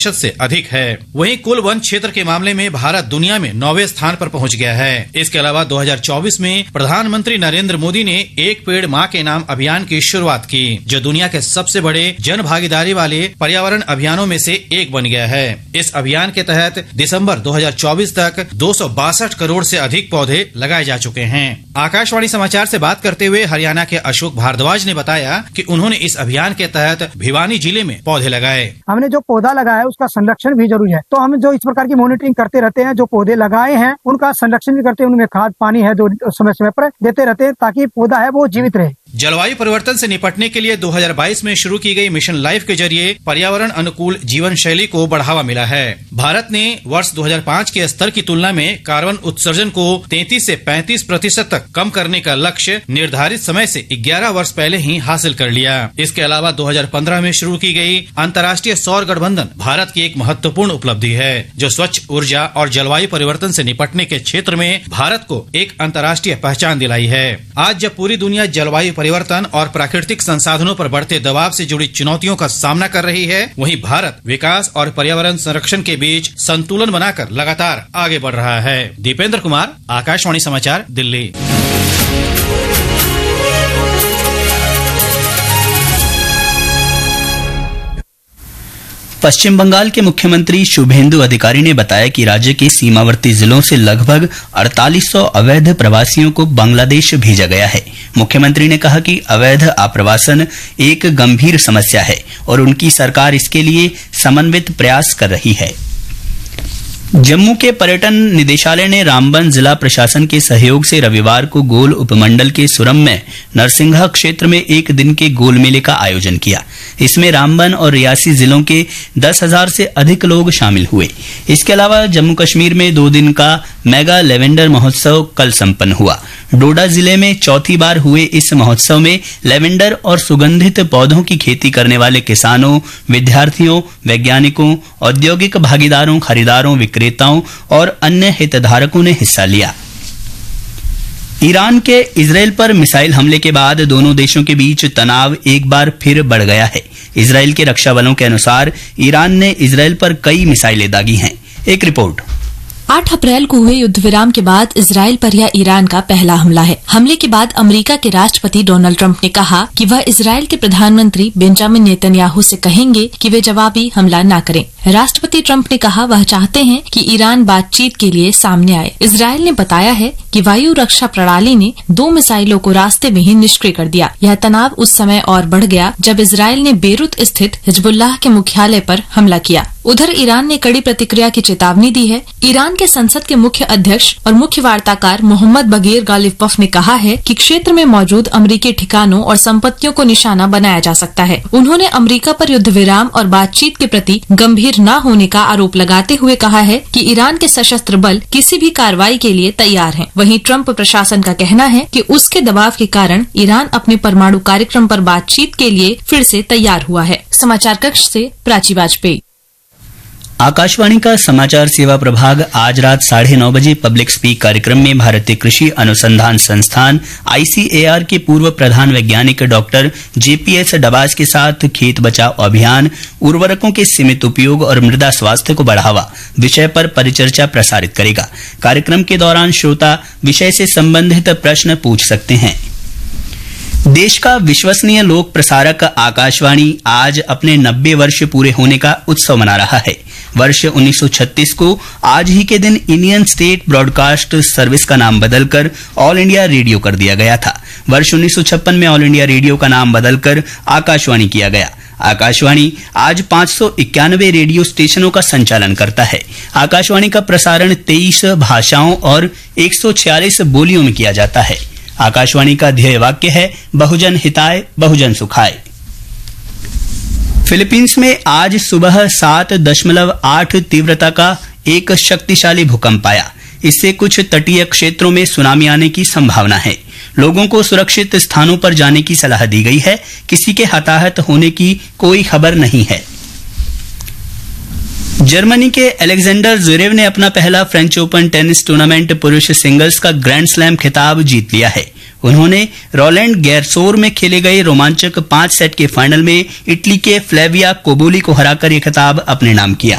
से अधिक है। वहीं कुल वन क्षेत्र के मामले में भारत दुनिया में 9वें स्थान पर पहुंच गया है। इसके अलावा 2024 में प्रधानमंत्री नरेंद्र मोदी ने एक पेड़ माँ के नाम अभियान की शुरुआत की, जो दुनिया के सबसे बड़े जन भागीदारी वाले पर्यावरण अभियानों में से एक बन गया है। इस अभियान के तहत दिसंबर 2024 तक 262 करोड़ से अधिक पौधे लगाए जा चुके हैं। आकाशवाणी समाचार से बात करते हुए हरियाणा के अशोक भारद्वाज ने बताया कि उन्होंने इस अभियान के तहत भिवानी जिले में पौधे लगाए। हमने जो पौधा लगाया उसका संरक्षण भी जरूरी है, तो हम जो इस प्रकार की मॉनिटरिंग करते रहते हैं। जो पौधे लगाए हैं उनका संरक्षण भी करते हैं, उनमें खाद पानी है जो समय समय पर देते रहते हैं ताकि पौधा है वो जीवित रहे। जलवायु परिवर्तन से निपटने के लिए 2022 में शुरू की गई मिशन लाइफ के जरिए पर्यावरण अनुकूल जीवन शैली को बढ़ावा मिला है। भारत ने वर्ष 2005 के स्तर की तुलना में कार्बन उत्सर्जन को 33 से 35% तक कम करने का लक्ष्य निर्धारित समय से 11 वर्ष पहले ही हासिल कर लिया। इसके अलावा 2015 में शुरू की गई अंतर्राष्ट्रीय सौर गठबंधन भारत की एक महत्वपूर्ण उपलब्धि है, जो स्वच्छ ऊर्जा और जलवायु परिवर्तन से निपटने के क्षेत्र में भारत को एक अंतर्राष्ट्रीय पहचान दिलाई है। आज जब पूरी दुनिया जलवायु परिवर्तन और प्राकृतिक संसाधनों पर बढ़ते दबाव से जुड़ी चुनौतियों का सामना कर रही है, वहीं भारत विकास और पर्यावरण संरक्षण के बीच संतुलन बनाकर लगातार आगे बढ़ रहा है। दीपेंद्र कुमार, आकाशवाणी समाचार, दिल्ली। पश्चिम बंगाल के मुख्यमंत्री शुभेंदु अधिकारी ने बताया कि राज्य के सीमावर्ती जिलों से लगभग 4800 अवैध प्रवासियों को बांग्लादेश भेजा गया है। मुख्यमंत्री ने कहा कि अवैध आप्रवासन एक गंभीर समस्या है और उनकी सरकार इसके लिए समन्वित प्रयास कर रही है। जम्मू के पर्यटन निदेशालय ने रामबन जिला प्रशासन के सहयोग से रविवार को गोल उपमंडल के सुरम में नरसिंघा क्षेत्र में एक दिन के गोल मेले का आयोजन किया। इसमें रामबन और रियासी जिलों के 10,000 से अधिक लोग शामिल हुए। इसके अलावा जम्मू कश्मीर में 2 दिन का मेगा लेवेंडर महोत्सव कल संपन्न हुआ। डोडा जिले में चौथी बार हुए इस महोत्सव में लेवेंडर और सुगंधित पौधों की खेती करने वाले किसानों, विद्यार्थियों, वैज्ञानिकों, औद्योगिक भागीदारों, खरीदारों, विक्रेताओं और अन्य हितधारकों ने हिस्सा लिया। ईरान के इजराइल पर मिसाइल हमले के बाद दोनों देशों के बीच तनाव एक बार फिर बढ़ गया है। इजराइल के रक्षा बलों के अनुसार ईरान ने इजराइल पर कई मिसाइलें दागी हैं। एक रिपोर्ट। 8 अप्रैल को हुए युद्ध विराम के बाद इजराइल पर यह ईरान का पहला हमला है। हमले के बाद अमेरिका के राष्ट्रपति डोनाल्ड ट्रंप ने कहा कि वह इजराइल के प्रधानमंत्री बेंजामिन नेतन्याहू से कहेंगे कि वे जवाबी हमला न करें। राष्ट्रपति ट्रंप ने कहा वह चाहते हैं कि ईरान बातचीत के लिए सामने आए। इजराइल ने बताया है कि वायु रक्षा प्रणाली ने 2 मिसाइलों को रास्ते में ही निष्क्रिय कर दिया। यह तनाव उस समय और बढ़ गया जब इजराइल ने बेरूत स्थित हिजबुल्लाह के मुख्यालय पर हमला किया। उधर ईरान ने कड़ी प्रतिक्रिया की चेतावनी दी है। ईरान के संसद के मुख्य अध्यक्ष और मुख्य वार्ताकार मोहम्मद बगीर गालिबफ ने कहा है कि क्षेत्र में मौजूद अमेरिकी ठिकानों और संपत्तियों को निशाना बनाया जा सकता है। उन्होंने अमेरिका पर युद्ध विराम और बातचीत के प्रति गंभीर न होने का आरोप लगाते हुए कहा है कि ईरान के सशस्त्र बल किसी भी कार्रवाई के लिए तैयार हैं। वहीं ट्रंप प्रशासन का कहना है कि उसके दबाव के कारण ईरान अपने परमाणु कार्यक्रम पर बातचीत के लिए फिर से तैयार हुआ है। समाचार कक्ष से प्राची वाजपेयी। आकाशवाणी का समाचार सेवा प्रभाग आज रात 9:30 बजे पब्लिक स्पीक कार्यक्रम में भारतीय कृषि अनुसंधान संस्थान ICAR के पूर्व प्रधान वैज्ञानिक डॉक्टर JPS डबाज के साथ खेत बचाओ अभियान, उर्वरकों के सीमित उपयोग और मृदा स्वास्थ्य को बढ़ावा विषय पर परिचर्चा प्रसारित करेगा। कार्यक्रम के दौरान श्रोता विषय से संबंधित प्रश्न पूछ सकते हैं। देश का विश्वसनीय लोक प्रसारक आकाशवाणी आज अपने 90 वर्ष पूरे होने का उत्सव मना रहा है। वर्ष 1936 को आज ही के दिन इंडियन स्टेट ब्रॉडकास्ट सर्विस का नाम बदलकर ऑल इंडिया रेडियो कर दिया गया था। वर्ष 1956 में ऑल इंडिया रेडियो का नाम बदलकर आकाशवाणी किया गया। आकाशवाणी आज 591 रेडियो स्टेशनों का संचालन करता है। आकाशवाणी का प्रसारण 23 भाषाओं और 146 बोलियों में किया जाता है। आकाशवाणी का ध्येय वाक्य है बहुजन हिताय बहुजन सुखाय। फिलीपींस में आज सुबह 7.8 तीव्रता का एक शक्तिशाली भूकंप आया। इससे कुछ तटीय क्षेत्रों में सुनामी आने की संभावना है। लोगों को सुरक्षित स्थानों पर जाने की सलाह दी गई है। किसी के हताहत होने की कोई खबर नहीं है। जर्मनी के अलेक्जेंडर ज़्वेरेव ने अपना पहला फ्रेंच ओपन टेनिस टूर्नामेंट पुरुष सिंगल्स का ग्रैंड स्लैम खिताब जीत लिया है। उन्होंने रोलैंड गैरसोर में खेले गए रोमांचक 5 सेट के फाइनल में इटली के फ्लेविया कोबोली को हराकर यह खिताब अपने नाम किया।